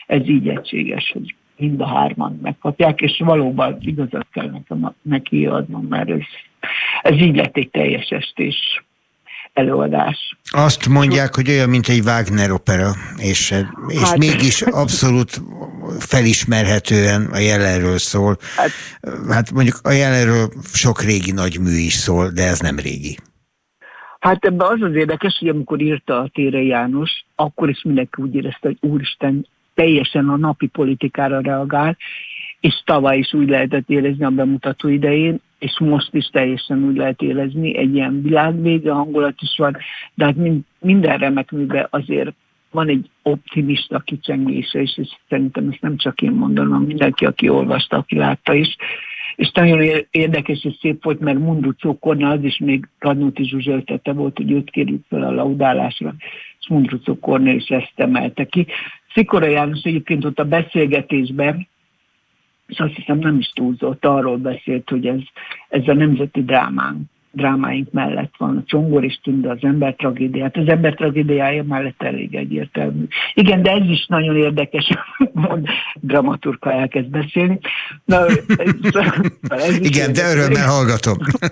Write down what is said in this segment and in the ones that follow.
ez így egységes, hogy mind a hárman megkapják, és valóban igazat kell neki adnom, mert ez így lett egy teljes estés előadás. Azt mondják, hogy olyan, mint egy Wagner opera, és mégis abszolút felismerhetően a jelenről szól. Hát mondjuk a jelenről sok régi nagy mű is szól, de ez nem régi. Hát ebben az érdekes, hogy amikor írta a Térei János, akkor is mindenki úgy érezte, hogy úristen, teljesen a napi politikára reagál, és tavaly is úgy lehetett érezni a bemutató idején, és most is teljesen úgy lehet érezni, egy ilyen világvége hangulat is van, de hát minden remek műben azért van egy optimista kicsengése is, és szerintem ezt nem csak én mondom, hanem mindenki, aki olvasta, aki látta is. És nagyon érdekes és szép volt, mert Mundruczó Kornél, az is még Radnóti Zsuzsa ötlete volt, hogy őt kérjük fel a laudálásra, és Mundruczó Kornél is ezt emelte ki. Szikora János egyébként ott a beszélgetésben, és azt hiszem nem is túlzott, arról beszélt, hogy ez a nemzeti drámáink mellett van, a Csongor és Tünde, az ember tragédiát. Az ember tragédiája mellett elég egyértelmű. Igen, de ez is nagyon érdekes, hogy dramaturga elkezd beszélni. Igen, de örömmel hallgatom.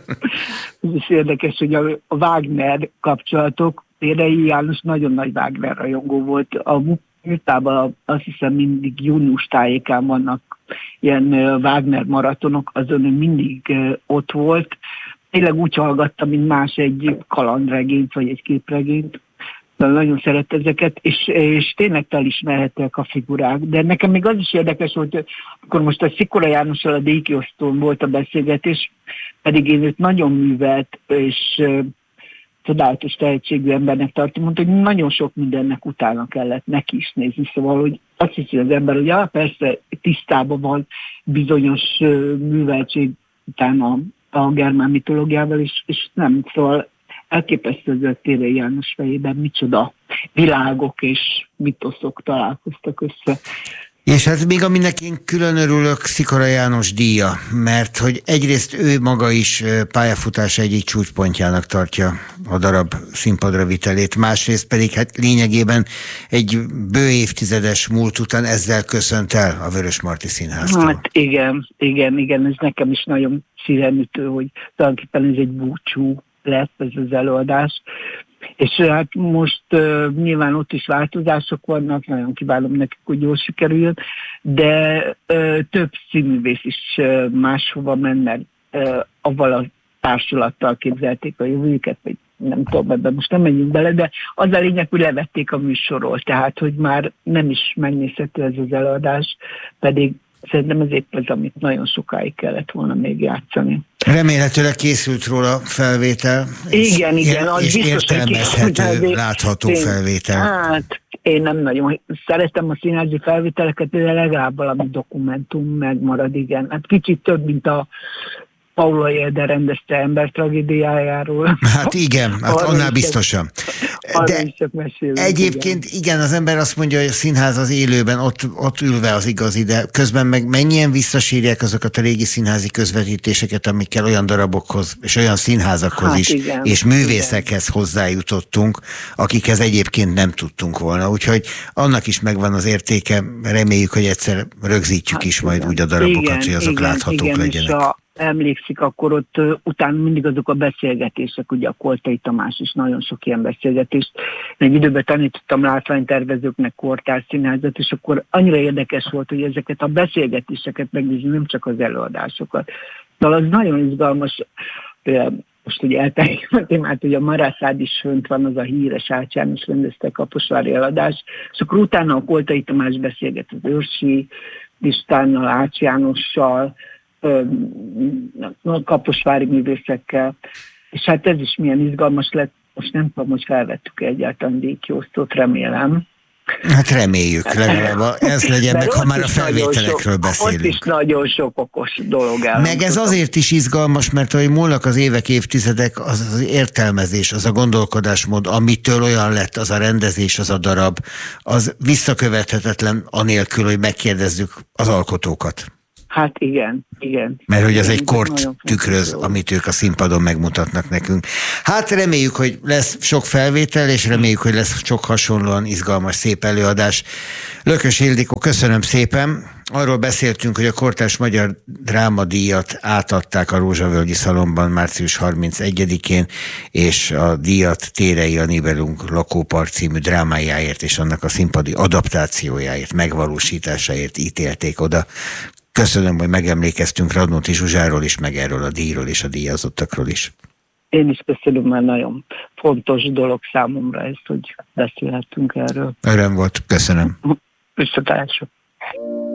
Ez is érdekes, hogy a Wagner kapcsolatok, Térei János nagyon nagy Wagner rajongó volt. A Műtában azt hiszem mindig június tájékán vannak ilyen Wagner maratonok, azon mindig ott volt. Tényleg úgy hallgatta, mint más egy kalandregényt, vagy egy képregényt. De nagyon szeret ezeket, és tényleg felismerhetőek a figurák. De nekem még az is érdekes volt, hogy akkor most a Szikora Jánossal a díjkiosztón volt a beszélgetés, pedig én őt nagyon művelt, és csodálatos tehetségű embernek tartom, mondta, hogy nagyon sok mindennek utána kellett neki is nézni. Szóval, hogy azt hiszi az ember, hogy persze tisztában van bizonyos műveltség utána a germán mitológiával, és nem. Szóval elképesztő az a Térei János fejében micsoda világok és mitoszok találkoztak össze. És hát még aminek én külön örülök, Szikora János díja, mert hogy egyrészt ő maga is pályafutása egyik csúcspontjának tartja a darab színpadra vitelét, másrészt pedig hát lényegében egy bő évtizedes múlt után ezzel köszönt el a Vörösmarty Színháztól. Hát igen, ez nekem is nagyon szívemütő, hogy tulajdonképpen ez egy búcsú lett ez az előadás. És hát most nyilván ott is változások vannak, nagyon kívánom nekik, hogy jól sikerüljön, de több színművész is máshova mennek, avval a társulattal képzelték a jövőjüket, vagy nem tudom, ebben most nem menjünk bele, de az a lényeg, hogy levették a műsorról, tehát hogy már nem is megnézhető ez az előadás, pedig szerintem ez épp az, amit nagyon sokáig kellett volna még játszani. Remélhetőleg készült róla felvétel. Igen, az és biztos, értelmezhető, látható felvétel. Hát én nem nagyon szeretem a színházi felvételeket, de legalább valami dokumentum megmarad, igen. Hát kicsit több, mint a Paula Jelder rendezte ember tragédiájáról. Hát igen, hát annál biztosan. De egyébként igen, az ember azt mondja, hogy a színház az élőben, ott ülve az igazi, de közben meg mennyien visszasírják azokat a régi színházi közvetítéseket, amikkel olyan darabokhoz, és olyan színházakhoz is, igen, és művészekhez hozzájutottunk, akikhez egyébként nem tudtunk volna. Úgyhogy annak is megvan az értéke, reméljük, hogy egyszer rögzítjük is majd úgy a darabokat, hogy azok láthatók legyenek. Emlékszik, akkor ott utána mindig azok a beszélgetések, ugye a Koltai Tamás is nagyon sok ilyen beszélgetést. Egy időben tanítottam látványtervezőknek kortárszínházat, és akkor annyira érdekes volt, hogy ezeket a beszélgetéseket megnézni, nem csak az előadásokat. Szóval az nagyon izgalmas, most ugye elteljük a témát, hogy a Marászád is fönt van, az a híres Ács János rendezte kaposvári eladás, és akkor utána a Koltai Tamás beszélget az Őrsi Istvánnal, Ács Jánossal, a kaposvári művészekkel, és hát ez is milyen izgalmas lett, most nem tudom, hogy felvettük egyáltalán díjkiosztót, remélem. Hát reméljük, legalább ez legyen, meg ha már a felvételekről beszélünk. Ott is nagyon sok okos dolog el. Meg ez azért is izgalmas, mert ahogy múlnak az évek, évtizedek, az értelmezés, az a gondolkodásmód, amitől olyan lett az a rendezés, az a darab, az visszakövethetetlen anélkül, hogy megkérdezzük az alkotókat. Hát igen. Mert hogy az egy kort tükröz, amit ők a színpadon megmutatnak nekünk. Hát reméljük, hogy lesz sok felvétel, és reméljük, hogy lesz sok hasonlóan izgalmas, szép előadás. Lökös Ildikó, köszönöm szépen. Arról beszéltünk, hogy a Kortárs Magyar Drámadíjat átadták a Rózsavölgyi Szalonban március 31-én, és a díjat Térei a Nibelung Lakópark című drámájáért és annak a színpadi adaptációjáért, megvalósításáért ítélték oda. Köszönöm, hogy megemlékeztünk Radnóti Zsuzsáról is, meg erről a díjról és a díjazottakról is. Én is köszönöm, mert nagyon fontos dolog számomra ez, hogy beszélhettünk erről. Öröm volt, köszönöm. Viszontlátásra.